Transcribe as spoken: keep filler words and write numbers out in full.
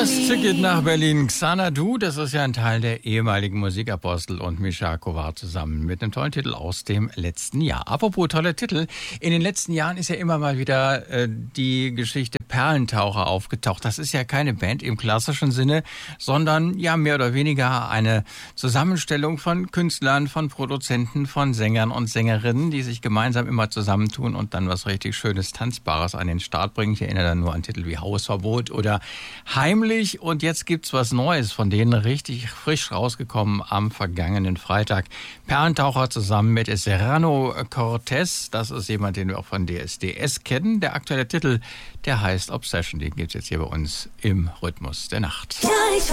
Das Ticket nach Berlin. Xanadu, das ist ja ein Teil der ehemaligen Musikapostel und Mischa Kovar zusammen mit einem tollen Titel aus dem letzten Jahr. Apropos tolle Titel, in den letzten Jahren ist ja immer mal wieder äh, die Geschichte Perlentaucher aufgetaucht. Das ist ja keine Band im klassischen Sinne, sondern ja mehr oder weniger eine Zusammenstellung von Künstlern, von Produzenten, von Sängern und Sängerinnen, die sich gemeinsam immer zusammentun und dann was richtig Schönes, Tanzbares an den Start bringen. Ich erinnere dann nur an Titel wie Hausverbot oder Heimlich. Und jetzt gibt's was Neues von denen, richtig frisch rausgekommen am vergangenen Freitag. Perlentaucher zusammen mit Serrano Cortez. Das ist jemand, den wir auch von D S D S kennen. Der aktuelle Titel, der heißt Obsession. Den gibt's jetzt hier bei uns im Rhythmus der Nacht. Ja, ich